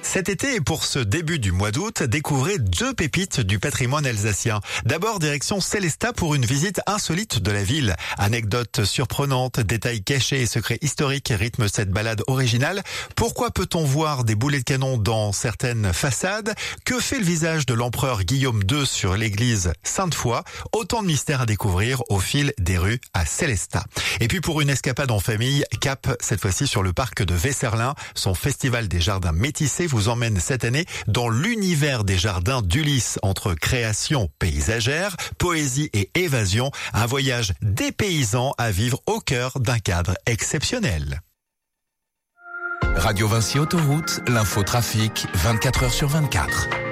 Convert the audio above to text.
Cet été et pour ce début du mois d'août, découvrez 2 pépites du patrimoine alsacien. D'abord, direction Sélestat pour une visite insolite de la ville. Anecdotes surprenantes, détails cachés et secrets historiques rythment cette balade originale. Pourquoi peut-on voir des boulets de canon dans certaines façades? Que fait le visage de l'empereur Guillaume II sur l'église Sainte-Foy? Autant de mystères à découvrir au fil des rues à Sélestat. Et puis pour une escapade en famille, cap cette fois-ci sur le parc de Vesserlin. Son festival des jardins métissés vous emmène cette année dans l'univers des jardins d'Ulysse, entre création paysagère, poésie et évasion. Un voyage dépaysant à vivre au cœur d'un cadre exceptionnel. Radio Vinci Autoroute, l'info trafic 24h sur 24.